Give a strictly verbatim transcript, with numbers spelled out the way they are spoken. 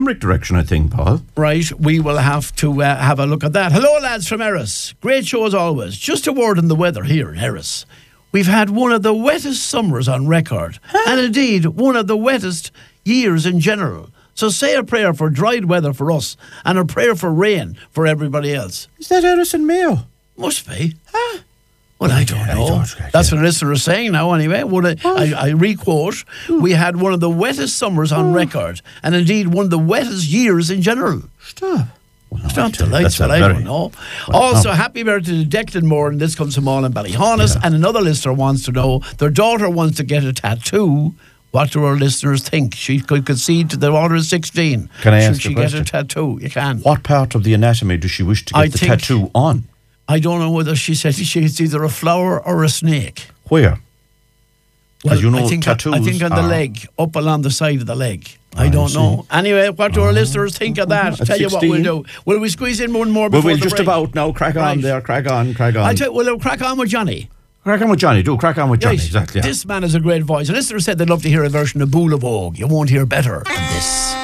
Limerick direction, I think, Paul. Right, we will have to uh, have a look at that. Hello, lads from Erris. Great show as always. Just a word on the weather here in Erris. We've had one of the wettest summers on record, huh? and indeed one of the wettest years in general. So say a prayer for dried weather for us and a prayer for rain for everybody else. Is that Erris and Mayo? Must be. Huh? Well, I don't yeah, know. I don't, I That's what the listener is saying now, anyway. What I, I, I re-quote, mm. we had one of the wettest summers on oh. record, and indeed one of the wettest years in general. Stop. Well, no, Stop the lights, but I very, don't know. Well, also, no. happy birthday to Declan Moore, and this comes from all in Ballyhonus, yeah. and another listener wants to know, their daughter wants to get a tattoo. What do our listeners think? She could concede to the order of sixteen. Can I Should ask she a question? get a tattoo? You can. What part of the anatomy does she wish to get I the think, tattoo on? I don't know whether she said she's either a flower or a snake. Where? Well, As you know, I think, tattoos I think on the are... leg, up along the side of the leg. I, I don't see. know. Anyway, what do oh. our listeners think of that? At Tell you what we'll sixteen? do. Will we squeeze in one more Well, before we'll the just break? about now. Crack on Right. there. Crack on, crack on. I'll tell you, we'll crack on with Johnny. Crack on with Johnny. Do crack on with Johnny. Right. Exactly. Yeah. This man has a great voice. A listener said they'd love to hear a version of Boule of Vogue. You won't hear better than this.